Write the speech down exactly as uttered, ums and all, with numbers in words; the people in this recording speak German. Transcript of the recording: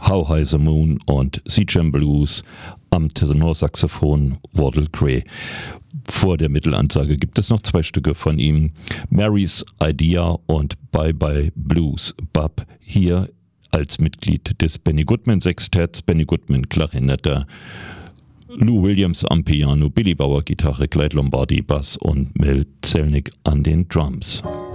How High the Moon und Sea Jam Blues am Tenorsaxophon Wardell Gray. Vor der Mittelansage gibt es noch zwei Stücke von ihm, Mary's Idea und Bye Bye Blues. Bub hier als Mitglied des Benny Goodman Sextetts, Benny Goodman Klarinette, Lou Williams am Piano, Billy Bauer Gitarre, Clyde Lombardi Bass und Mel Zelnick an den Drums.